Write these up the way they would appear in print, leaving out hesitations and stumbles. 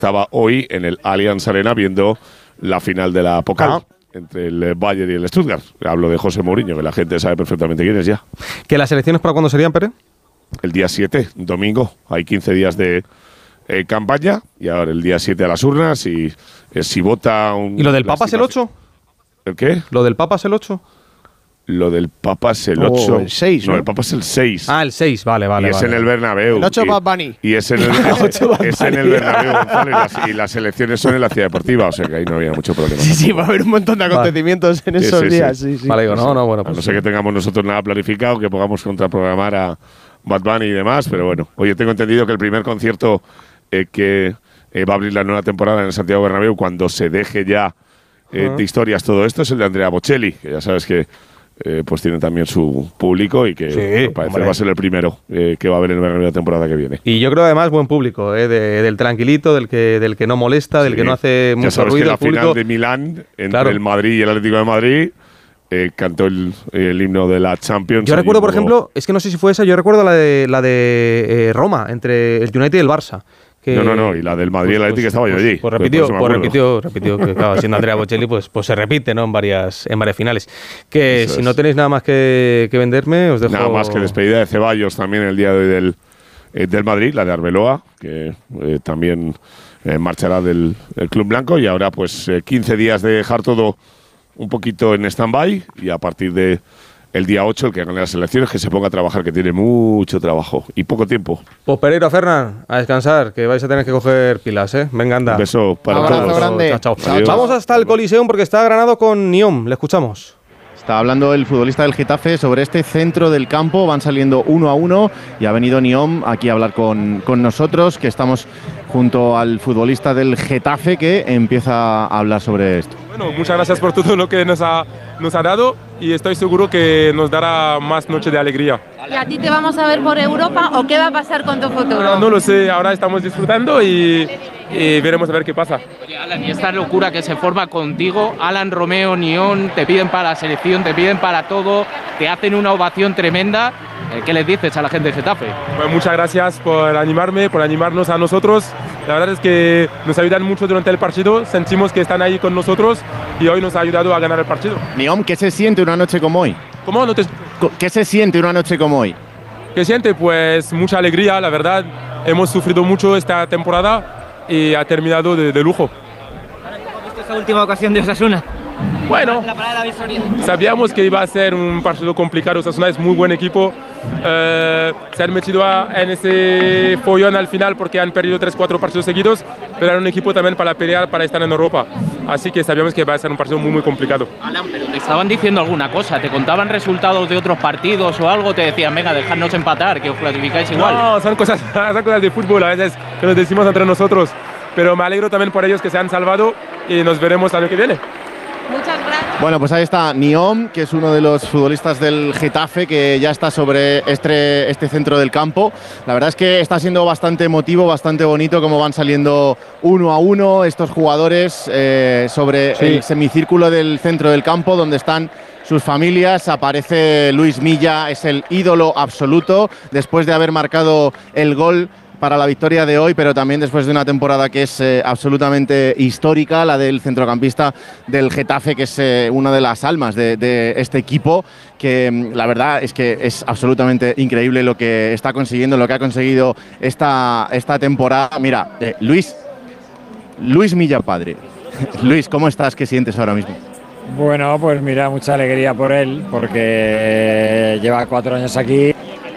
estaba hoy en el Allianz Arena viendo la final de la Pokal entre el Bayern y el Stuttgart. Hablo de José Mourinho, que la gente sabe perfectamente quién es ya. ¿Que las elecciones para cuándo serían, Pere? El día 7, domingo. Hay 15 días de campaña y ahora el día 7 a las urnas y si vota un... ¿Y lo del Papa es el 8? ¿El qué? ¿Lo del Papa es el 8? Lo del Papa es el 8. El 6, ¿no? El Papa es el 6. Ah, el 6, vale. Y es en el Bernabéu. El 8 Bad Bunny. Y es en el Bernabéu, Gonzalo, y las elecciones son en la ciudad deportiva, o sea que ahí no había mucho problema. Sí, va a haber un montón de acontecimientos en esos días. Sí. Vale, digo, bueno, A pues no ser que tengamos nosotros nada planificado, que podamos contraprogramar a Bad Bunny y demás, pero bueno. Oye, tengo entendido que el primer concierto que va a abrir la nueva temporada en el Santiago Bernabéu, cuando se deje ya de historias todo esto, es el de Andrea Bocelli, que ya sabes que pues tiene también su público y que al parecer va a ser el primero que va a haber en la temporada que viene. Y yo creo además buen público, del tranquilito, del que no molesta, del que no hace mucho ruido. Que la final de Milán entre el Madrid y el Atlético de Madrid cantó el himno de la Champions. Yo recuerdo, por ejemplo, es que no sé si fue esa, yo recuerdo la de Roma, entre el United y el Barça. No, y la del Madrid y el Atlético estaba yo allí. Pues repitió, que claro, siendo Andrea Bocelli, pues se repite, ¿no? En varias finales. Que eso si no tenéis nada más que venderme, os dejo... Nada más que despedida de Ceballos también el día de hoy del Madrid, la de Arbeloa, que también marchará del Club Blanco, y ahora pues 15 días de dejar todo un poquito en stand-by, y a partir de el día 8, el que gane las elecciones, que se ponga a trabajar, que tiene mucho trabajo y poco tiempo. Pues Pereiro, Fernán, a descansar, que vais a tener que coger pilas, ¿eh? Venga, anda. Un beso para todos. Grande. Chao. Vamos hasta el Coliseum porque está Granado con Niom. Le escuchamos. Está hablando el futbolista del Getafe sobre este centro del campo. Van saliendo 1-1 y ha venido Niom aquí a hablar con nosotros, que estamos junto al futbolista del Getafe que empieza a hablar sobre esto. Bueno, muchas gracias por todo lo que nos ha dado y estoy seguro que nos dará más noche de alegría. ¿Y a ti te vamos a ver por Europa o qué va a pasar con tu futuro? No lo sé, ahora estamos disfrutando y veremos a ver qué pasa. Oye, Alan, y esta locura que se forma contigo, Alan, Romeo, Nión, te piden para la selección, te piden para todo, te hacen una ovación tremenda. ¿Qué les dices a la gente de Getafe? Pues muchas gracias por animarme, por animarnos a nosotros. La verdad es que nos ayudan mucho durante el partido, sentimos que están ahí con nosotros y hoy nos ha ayudado a ganar el partido. Niom, ¿qué se siente una noche como hoy? ¿Cómo? ¿Qué se siente una noche como hoy? ¿Qué siente? Pues mucha alegría, la verdad. Hemos sufrido mucho esta temporada y ha terminado de lujo. ¿Cómo viste esa última ocasión de Osasuna? Bueno, sabíamos que iba a ser un partido complicado. Osasuna es muy buen equipo. Se han metido en ese follón al final porque han perdido 3-4 partidos seguidos, pero era un equipo también para pelear, para estar en Europa. Así que sabíamos que iba a ser un partido muy, muy complicado. Alan, pero te estaban diciendo alguna cosa, te contaban resultados de otros partidos o algo, te decían, venga, dejadnos empatar, que os clasificáis igual. No, son cosas de fútbol a veces que nos decimos entre nosotros, pero me alegro también por ellos que se han salvado y nos veremos el año que viene. Muchas gracias. Bueno, pues ahí está Niom, que es uno de los futbolistas del Getafe, que ya está sobre este centro del campo. La verdad es que está siendo bastante emotivo, bastante bonito cómo van saliendo 1-1 estos jugadores sobre el semicírculo del centro del campo, donde están sus familias. Aparece Luis Milla, es el ídolo absoluto, después de haber marcado el gol para la victoria de hoy, pero también después de una temporada que es absolutamente histórica, la del centrocampista del Getafe, que es una de las almas de este equipo, que la verdad es que es absolutamente increíble lo que está consiguiendo, lo que ha conseguido esta temporada. Mira, Luis Milla padre. Luis, ¿cómo estás? ¿Qué sientes ahora mismo? Bueno, pues mira, mucha alegría por él, porque lleva 4 años aquí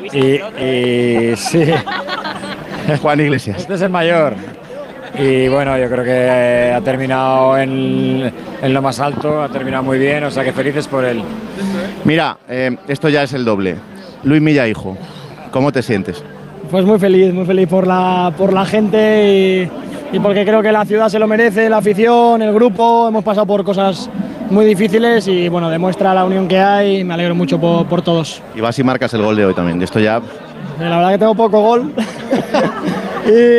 y sí. Juan Iglesias. Este es el mayor. Y bueno, yo creo que ha terminado en lo más alto, ha terminado muy bien, o sea que felices por él. Mira, esto ya es el doble. Luis Milla, hijo, ¿cómo te sientes? Pues muy feliz por la gente y porque creo que la ciudad se lo merece, la afición, el grupo. Hemos pasado por cosas muy difíciles y bueno, demuestra la unión que hay y me alegro mucho por todos. Y vas y marcas el gol de hoy también. Esto ya... La verdad que tengo poco gol.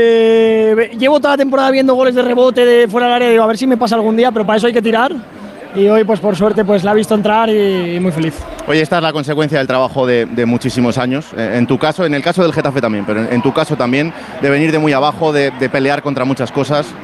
Llevo toda la temporada viendo goles de rebote de fuera del área, digo, a ver si me pasa algún día, pero para eso hay que tirar. y hoy pues por suerte pues la he visto entrar y muy feliz. Oye, esta es la consecuencia del trabajo de muchísimos años, en tu caso, en el caso del Getafe también, pero en tu caso también, de venir de muy abajo, de pelear contra muchas cosas.